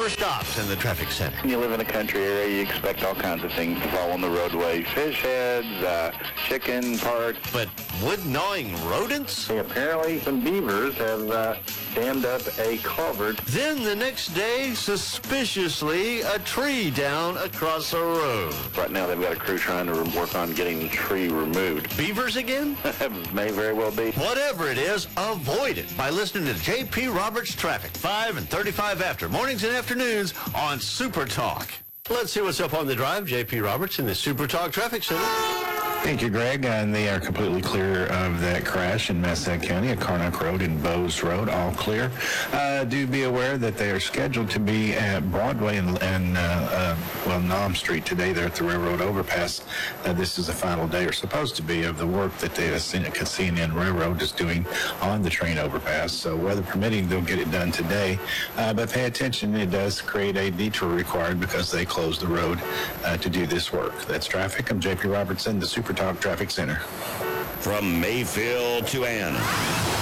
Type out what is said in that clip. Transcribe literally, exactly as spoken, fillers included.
your stops in the traffic center. When you live in a country area, you expect all kinds of things to fall on the roadway. Fish heads, uh, chicken parts. But wood-gnawing rodents? Hey, apparently some beavers have uh, dammed up a culvert. Then the next day, suspiciously, a tree down across the road. Right now they've got a crew trying to work on getting the tree removed. Beavers again? May very well be. Whatever it is, avoid it by listening to J P Roberts Traffic, five and thirty-five after, mornings and afternoons on Super Talk. Let's see what's up on the drive. J P Roberts in the Super Talk Traffic Center. Thank you, Greg. And they are completely clear of that crash in Massac County at Carnock Road and Bowes Road, all clear. Uh, do be aware that they are scheduled to be at Broadway and, and uh, uh, well, Nom Street today. They're at the railroad overpass. Uh, this is the final day, or supposed to be, of the work that the C N N Railroad is doing on the train overpass. So weather permitting, they'll get it done today. Uh, but pay attention, it does create a detour required because they closed the road uh, to do this work. That's traffic. I'm J P Robertson, the Super Talk Traffic Center. From Mayfield to Ann.